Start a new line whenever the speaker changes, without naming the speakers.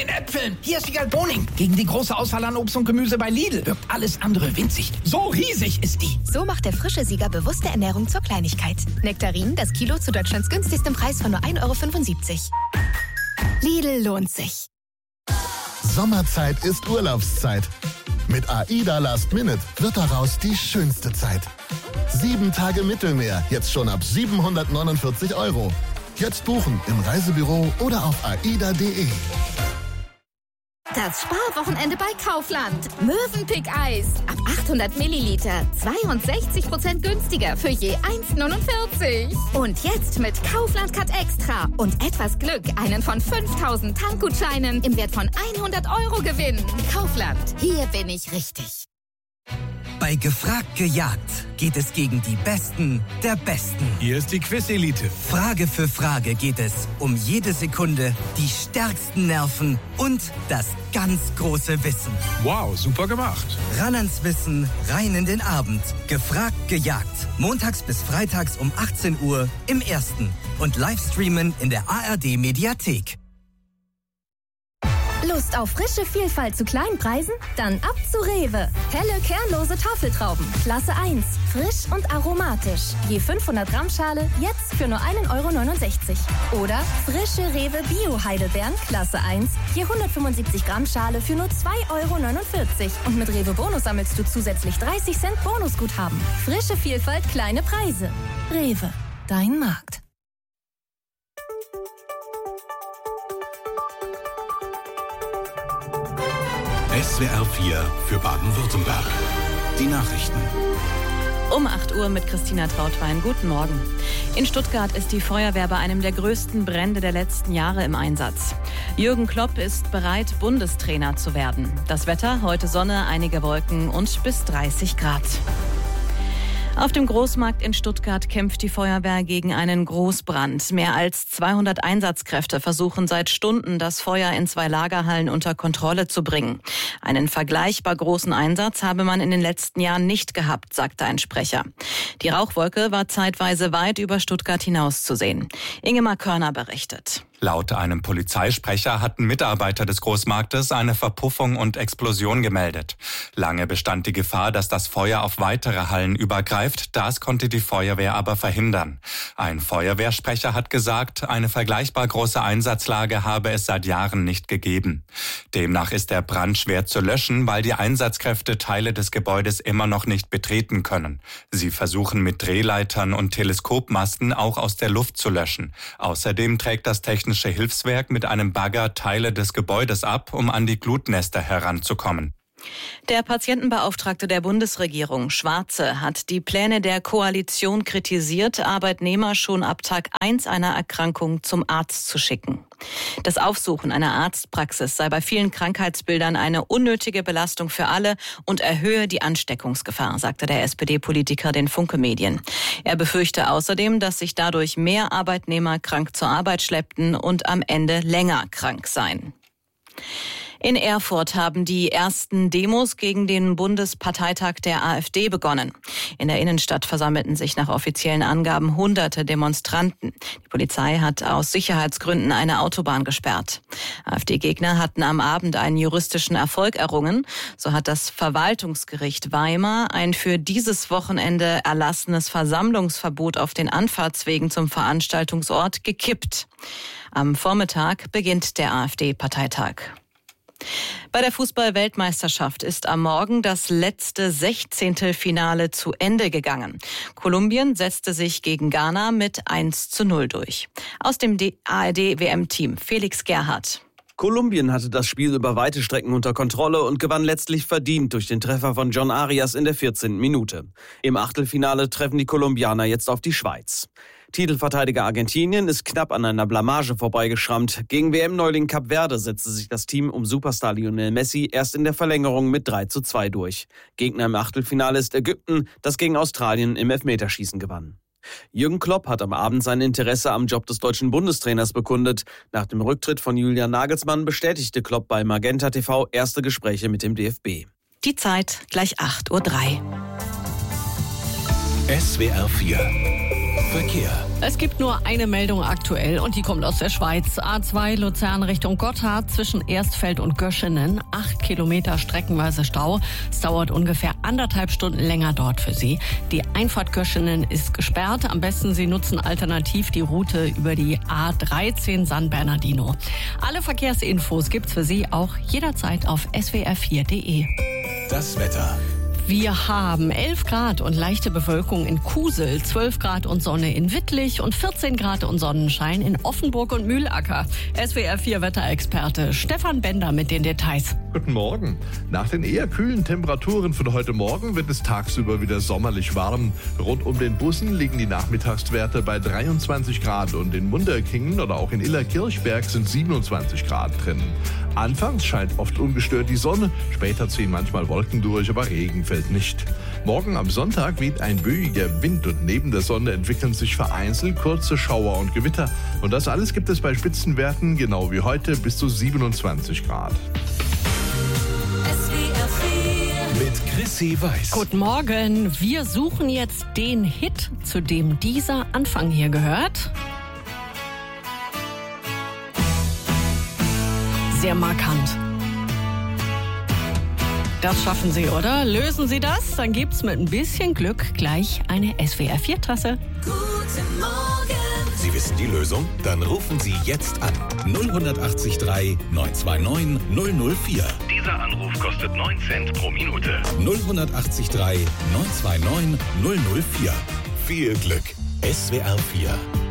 den Äpfeln. Hier ist Wiegald Boning. Gegen die große Auswahl an Obst und Gemüse bei Lidl wirkt alles andere winzig. So riesig ist die.
So macht der frische Sieger bewusste Ernährung zur Kleinigkeit. Nektarinen, das Kilo zu Deutschlands günstigstem Preis von nur 1,75 €. Lidl lohnt sich.
Sommerzeit ist Urlaubszeit. Mit AIDA Last Minute wird daraus die schönste Zeit. 7 Tage Mittelmeer, jetzt schon ab 749 €. Jetzt buchen im Reisebüro oder auf aida.de.
Das Sparwochenende bei Kaufland. Mövenpick-Eis. Ab 800 Milliliter. 62% günstiger für je 1,49. Und jetzt mit Kaufland Cut Extra. Und etwas Glück einen von 5000 Tankgutscheinen im Wert von 100 € gewinnen. Kaufland. Hier bin ich richtig.
Bei Gefragt gejagt geht es gegen die Besten der Besten.
Hier ist die Quiz-Elite.
Frage für Frage geht es um jede Sekunde, die stärksten Nerven und das ganz große Wissen.
Wow, super gemacht.
Ran ans Wissen, rein in den Abend. Gefragt gejagt. Montags bis freitags um 18 Uhr im Ersten. Und Livestreamen in der ARD-Mediathek.
Lust auf frische Vielfalt zu kleinen Preisen? Dann ab zu Rewe. Helle, kernlose Tafeltrauben. Klasse 1. Frisch und aromatisch. Je 500 Gramm Schale, jetzt für nur 1,69 €. Oder frische Rewe Bio-Heidelbeeren. Klasse 1. Je 175 Gramm Schale für nur 2,49 €. Und mit Rewe Bonus sammelst du zusätzlich 30 Cent Bonusguthaben. Frische Vielfalt, kleine Preise. Rewe. Dein Markt.
SWR 4 für Baden-Württemberg. Die Nachrichten.
Um 8 Uhr mit Christina Trautwein. Guten Morgen. In Stuttgart ist die Feuerwehr bei einem der größten Brände der letzten Jahre im Einsatz. Jürgen Klopp ist bereit, Bundestrainer zu werden. Das Wetter, heute Sonne, einige Wolken und bis 30 Grad. Auf dem Großmarkt in Stuttgart kämpft die Feuerwehr gegen einen Großbrand. Mehr als 200 Einsatzkräfte versuchen seit Stunden, das Feuer in 2 Lagerhallen unter Kontrolle zu bringen. Einen vergleichbar großen Einsatz habe man in den letzten Jahren nicht gehabt, sagte ein Sprecher. Die Rauchwolke war zeitweise weit über Stuttgart hinaus zu sehen. Ingemar Körner berichtet.
Laut einem Polizeisprecher hatten Mitarbeiter des Großmarktes eine Verpuffung und Explosion gemeldet. Lange bestand die Gefahr, dass das Feuer auf weitere Hallen übergreift. Das konnte die Feuerwehr aber verhindern. Ein Feuerwehrsprecher hat gesagt, eine vergleichbar große Einsatzlage habe es seit Jahren nicht gegeben. Demnach ist der Brand schwer zu löschen, weil die Einsatzkräfte Teile des Gebäudes immer noch nicht betreten können. Sie versuchen mit Drehleitern und Teleskopmasten auch aus der Luft zu löschen. Außerdem trägt das Technische Hilfswerk mit einem Bagger Teile des Gebäudes ab, um an die Glutnester heranzukommen.
Der Patientenbeauftragte der Bundesregierung, Schwarze, hat die Pläne der Koalition kritisiert, Arbeitnehmer schon ab Tag 1 einer Erkrankung zum Arzt zu schicken. Das Aufsuchen einer Arztpraxis sei bei vielen Krankheitsbildern eine unnötige Belastung für alle und erhöhe die Ansteckungsgefahr, sagte der SPD-Politiker den Funke Medien. Er befürchte außerdem, dass sich dadurch mehr Arbeitnehmer krank zur Arbeit schleppten und am Ende länger krank seien. In Erfurt haben die ersten Demos gegen den Bundesparteitag der AfD begonnen. In der Innenstadt versammelten sich nach offiziellen Angaben Hunderte Demonstranten. Die Polizei hat aus Sicherheitsgründen eine Autobahn gesperrt. AfD-Gegner hatten am Abend einen juristischen Erfolg errungen. So hat das Verwaltungsgericht Weimar ein für dieses Wochenende erlassenes Versammlungsverbot auf den Anfahrtswegen zum Veranstaltungsort gekippt. Am Vormittag beginnt der AfD-Parteitag. Bei der Fußball-Weltmeisterschaft ist am Morgen das letzte 16. Finale zu Ende gegangen. Kolumbien setzte sich gegen Ghana mit 1:0 durch. Aus dem ARD-WM-Team Felix Gerhardt.
Kolumbien hatte das Spiel über weite Strecken unter Kontrolle und gewann letztlich verdient durch den Treffer von John Arias in der 14. Minute. Im Achtelfinale treffen die Kolumbianer jetzt auf die Schweiz. Titelverteidiger Argentinien ist knapp an einer Blamage vorbeigeschrammt. Gegen WM-Neuling Kap Verde setzte sich das Team um Superstar Lionel Messi erst in der Verlängerung mit 3:2 durch. Gegner im Achtelfinale ist Ägypten, das gegen Australien im Elfmeterschießen gewann. Jürgen Klopp hat am Abend sein Interesse am Job des deutschen Bundestrainers bekundet. Nach dem Rücktritt von Julian Nagelsmann bestätigte Klopp bei Magenta TV erste Gespräche mit dem DFB.
Die Zeit gleich 8:03 Uhr.
SWR 4 Verkehr.
Es gibt nur eine Meldung aktuell und die kommt aus der Schweiz. A2 Luzern Richtung Gotthard zwischen Erstfeld und Göschenen. 8 Kilometer streckenweise Stau. Es dauert ungefähr 1,5 Stunden länger dort für Sie. Die Einfahrt Göschenen ist gesperrt. Am besten Sie nutzen alternativ die Route über die A13 San Bernardino. Alle Verkehrsinfos gibt's für Sie auch jederzeit auf swr4.de.
Das Wetter.
Wir haben 11 Grad und leichte Bewölkung in Kusel, 12 Grad und Sonne in Wittlich und 14 Grad und Sonnenschein in Offenburg und Mühlacker. SWR4-Wetterexperte Stefan Bender mit den Details.
Guten Morgen. Nach den eher kühlen Temperaturen von heute Morgen wird es tagsüber wieder sommerlich warm. Rund um den Bussen liegen die Nachmittagswerte bei 23 Grad und in Munderkingen oder auch in Illerkirchberg sind 27 Grad drin. Anfangs scheint oft ungestört die Sonne, später ziehen manchmal Wolken durch, aber Regen fällt nicht. Morgen am Sonntag weht ein böiger Wind und neben der Sonne entwickeln sich vereinzelt kurze Schauer und Gewitter. Und das alles gibt es bei Spitzenwerten, genau wie heute, bis zu 27 Grad.
Mit Chrissy Weiß.
Guten Morgen. Wir suchen jetzt den Hit, zu dem dieser Anfang hier gehört. Sehr markant. Das schaffen Sie, oder? Lösen Sie das? Dann gibt's mit ein bisschen Glück gleich eine SWR4-Tasse.
Guten Morgen. Sie wissen die Lösung? Dann rufen Sie jetzt an. 08039 929 004.
Dieser Anruf kostet 9 Cent pro Minute.
08039 929 004. Viel Glück. SWR4